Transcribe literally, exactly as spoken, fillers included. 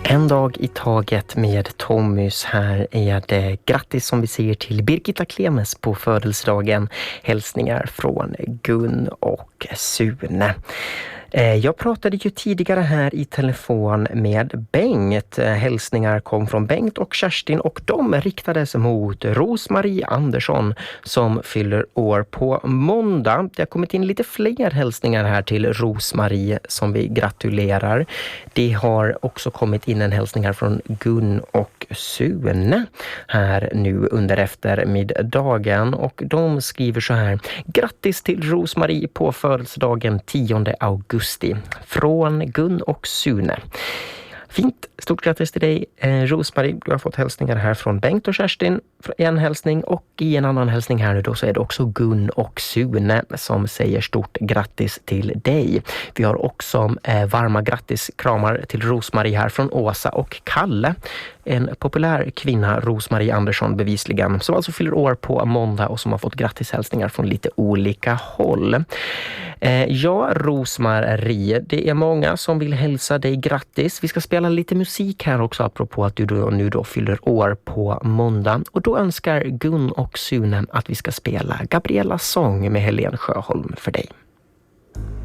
En dag i taget med Tommys. Här är det grattis som vi säger till Birgitta Klemes på födelsedagen. Hälsningar från Gun och Sune. Jag pratade ju tidigare här i telefon med Bengt. Hälsningar kom från Bengt och Kerstin och de riktades mot Rosmarie Andersson som fyller år på måndag. Det har kommit in lite fler hälsningar här till Rosmarie som vi gratulerar. Det har också kommit in en hälsning här från Gun och Sune här nu under eftermiddagen och de skriver så här: grattis till Rosmarie på födelsedagen tionde augusti från Gun och Sune. Fint, stort grattis till dig eh, Rosmarie. Du har fått hälsningar här från Bengt och Kerstin. En hälsning och i en annan hälsning här nu då så är det också Gun och Sune som säger stort grattis till dig. Vi har också eh, varma grattiskramar till Rosmarie här från Åsa och Kalle. En populär kvinna, Rosmarie Andersson bevisligen, som alltså fyller år på måndag och som har fått grattishälsningar från lite olika håll. Eh, ja, Rosmarie, det är många som vill hälsa dig grattis. Vi ska spela lite musik här också apropå att du då, nu då fyller år på måndag. Och då önskar Gun och Sune att vi ska spela Gabrielas sång med Helen Sjöholm för dig.